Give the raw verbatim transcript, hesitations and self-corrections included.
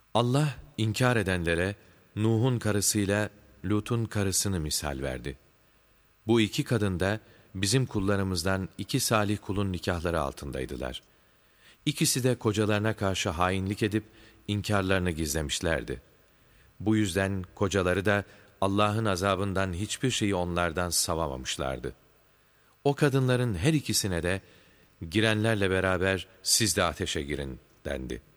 Allah inkar edenlere Nuh'un karısıyla Lut'un karısını misal verdi. Bu iki kadın da bizim kullarımızdan iki salih kulun nikahları altındaydılar. İkisi de kocalarına karşı hainlik edip inkarlarını gizlemişlerdi. Bu yüzden kocaları da Allah'ın azabından hiçbir şeyi onlardan savamamışlardı. O kadınların her ikisine de girenlerle beraber siz de ateşe girin dendi.